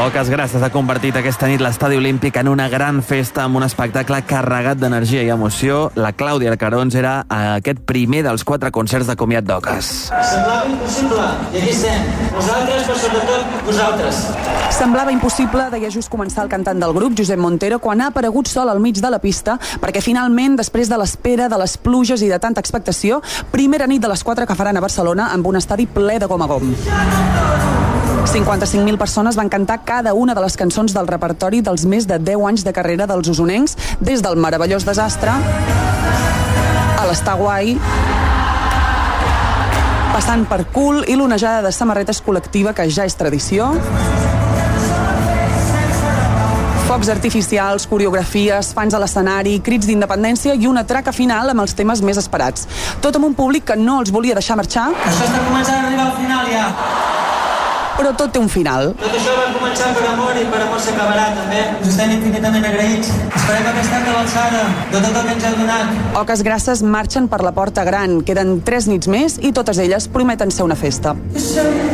Oques Grasses ha convertit aquesta nit l'Estadi Olímpic en una gran festa amb un espectacle carregat d'energia i emoció. La Clàudia Arcarons era aquest primer dels 4 concerts de comiat d'Oques. Semblava impossible, i aquí estem. Nosaltres, però sobretot vosaltres. Semblava impossible, deia just començar el cantant del grup, Josep Montero, quan ha aparegut sol al mig de la pista, perquè finalment, després de l'espera, de les pluges i de tanta expectació, primera nit de les 4 que faran a Barcelona amb un estadi ple de gom a gom. 55.000 persones van cantar cada una de les cançons del repertori dels més de 10 anys de carrera dels usonencs, des del meravellós Desastre a l'Està Guai, passant per Cool i l'onejada de samarretes col·lectiva que ja és tradició. Focs artificials, coreografies, fans a l'escenari, crits d'independència i una traca final amb els temes més esperats. Tot amb un públic que no els volia deixar marxar. Això està començant a arribar al final, ja. Però tot té un final. Tot això va començar per amor i per amor s'acabarà, també. Us estem infinitament agraïts. Esperem haver estat a l'alçada de tot el que ens heu donat. Oques Grasses marxen per la porta gran. Queden 3 nits més i totes elles prometen ser una festa.